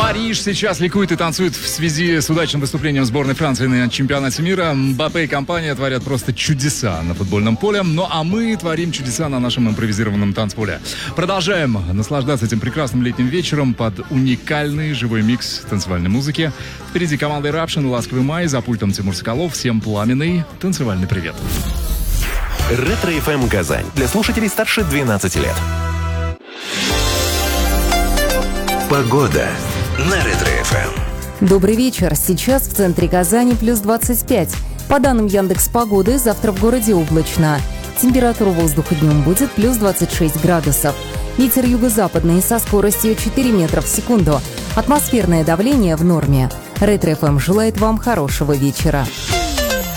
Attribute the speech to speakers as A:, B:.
A: Париж сейчас ликует и танцует в связи с удачным выступлением сборной Франции на чемпионате мира. Мбаппе и компания творят просто чудеса на футбольном поле. Ну а мы творим чудеса на нашем импровизированном танцполе. Продолжаем наслаждаться этим прекрасным летним вечером под уникальный живой микс танцевальной музыки. Впереди команда Eruption, Ласковый май, за пультом Тимур Соколов. Всем пламенный танцевальный привет.
B: Ретро-ФМ Казань. Для слушателей старше 12 лет. Погода на Ретро-ФМ.
C: Добрый вечер. Сейчас в центре Казани плюс 25. По данным Яндекс.Погоды, завтра в городе облачно. Температура воздуха днем будет плюс 26 градусов. Ветер юго-западный со скоростью 4 метра в секунду. Атмосферное давление в норме. Ретро-ФМ желает вам хорошего вечера.